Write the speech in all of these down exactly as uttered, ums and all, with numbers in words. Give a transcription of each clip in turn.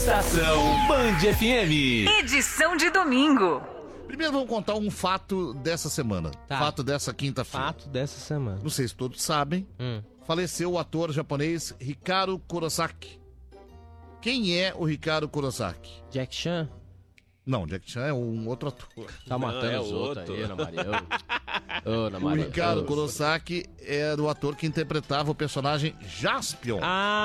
Estação Band F M. Edição de domingo. Primeiro vamos contar um fato dessa semana. Tá. Fato dessa quinta-feira. Fato dessa semana. Não sei se todos sabem. Hum. Faleceu o ator japonês Ricardo Kurosaki. Quem é o Ricardo Kurosaki? Jack Chan? Não, Jack Chan é um outro ator. Tá matando é os outros outro. aí, Ana Maria. Ô, Ô, Ana O Maria. Ricardo Ô. Kurosaki era o ator que interpretava o personagem Jaspion.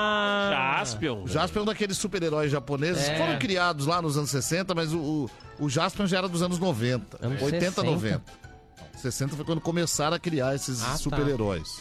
Ah! Jaspion. O Jaspion é um daqueles super-heróis japoneses que É. foram criados lá nos anos sessenta, mas o, o, o Jaspion já era dos anos noventa. Anos oitenta, sessenta? noventa. sessenta foi quando começaram a criar esses Ah, tá. super-heróis.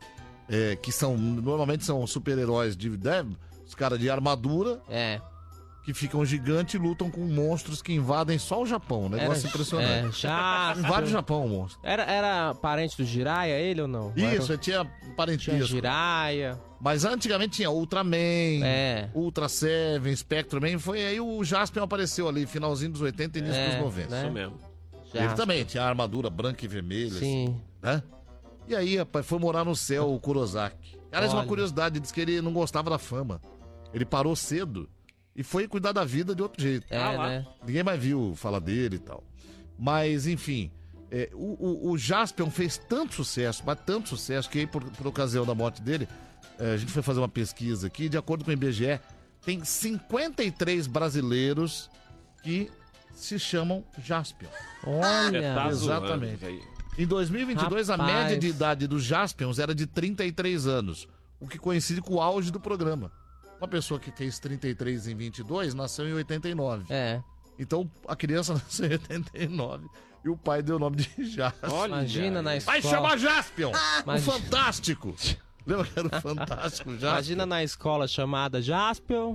É, que são, normalmente são super-heróis de, né, os caras de armadura, É. que ficam gigantes e lutam com monstros que invadem só o Japão. Um negócio impressionante. É, já. Invade o Japão, o monstro. Era, era parente do Jiraiya, ele ou não? Isso, Era... tinha Tinha parentesco. Jiraiya. Mas antigamente tinha Ultraman, É. Ultra Seven, Spectreman. Foi aí o Jaspion apareceu ali, finalzinho dos oitenta e início É, dos noventa. né? Isso mesmo. Ele Jaspion. também tinha a armadura branca e vermelha. Sim. Assim, né? E aí, rapaz, foi morar no céu o Kurosaki. Cara, isso é uma Olha. curiosidade, diz que ele não gostava da fama. Ele parou cedo e foi cuidar da vida de outro jeito. É, Ah, lá. né? Ninguém mais viu falar dele e tal. Mas, enfim, é, o, o, o Jaspion fez tanto sucesso, mas tanto sucesso, que aí, por, por ocasião da morte dele, é, a gente foi fazer uma pesquisa aqui, de acordo com o I B G E, tem cinquenta e três brasileiros que se chamam Jaspion. Você Olha. tá exatamente. zoando, velho. Em dois mil e vinte e dois, a Rapaz. média de idade dos Jaspions era de trinta e três anos, o que coincide com o auge do programa. Uma pessoa que fez trinta e três em vinte e dois nasceu em oitenta e nove. É. Então a criança nasceu em oitenta e nove e o pai deu o nome de Jaspion. Olha. Imagina na escola. Vai chamar Jaspion! O Imagina- Fantástico! Lembra que era o Fantástico Jaspion? Imagina na escola chamada Jaspion.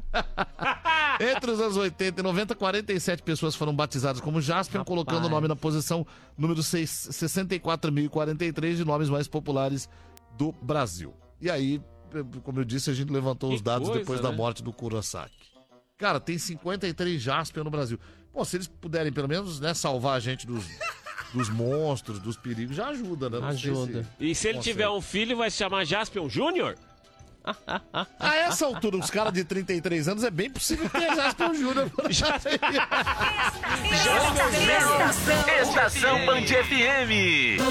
Entre os anos oitenta e noventa, quarenta e sete pessoas foram batizadas como Jaspion, Rapaz. colocando o nome na posição número seis- sessenta e quatro mil e quarenta e três de nomes mais populares do Brasil. E aí, como eu disse, a gente levantou Que os dados coisa, depois da né? morte do Kurosaki. Cara, tem cinquenta e três Jaspion no Brasil. Pô, se eles puderem pelo menos, né, salvar a gente dos, dos monstros, dos perigos, já ajuda, né? Não sei Ajuda. se- E se ele Consegue. tiver um filho, vai se chamar Jaspion Júnior? A essa altura, os caras de trinta e três anos, é bem possível que tenha Jaspion Júnior. Estação, Estação Band F M.